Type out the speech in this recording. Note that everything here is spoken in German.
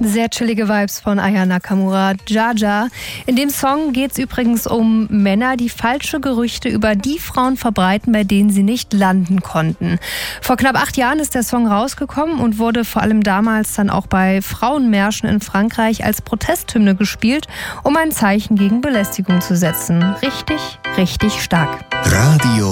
Sehr chillige Vibes von Aya Nakamura, Jaja. In dem Song geht es übrigens um Männer, die falsche Gerüchte über die Frauen verbreiten, bei denen sie nicht landen konnten. Vor knapp 8 Jahren ist der Song rausgekommen und wurde vor allem damals dann auch bei Frauenmärschen in Frankreich als Protesthymne gespielt, um ein Zeichen gegen Belästigung zu setzen. Richtig, richtig stark. Radio